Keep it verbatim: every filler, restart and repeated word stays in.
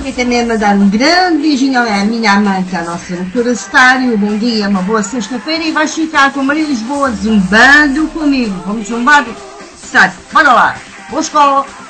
Queria também mandar um grande beijinho à minha amante, à nossa doutora Stário. Bom dia, uma boa sexta-feira e vais ficar com a Maria Lisboa zumbando comigo. Vamos zumbar? Stário, bora lá. Boa escola.